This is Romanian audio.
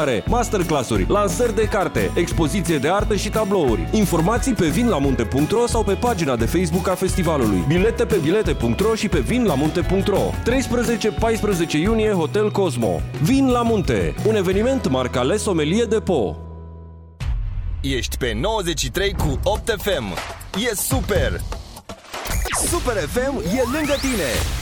seminare, masterclass-uri, lansări de carte, expoziție de artă și tablouri. Informații pe vinlamunte.ro sau pe pagina de Facebook a festivalului. Bilete pe bilete.ro și pe vinlamunte.ro. 13-14 iunie, Hotel Cosmo. Vin la Munte, un eveniment marca Le Sommelier Depot. Ești pe 93 cu 8 FM. E super! Super FM e lângă tine!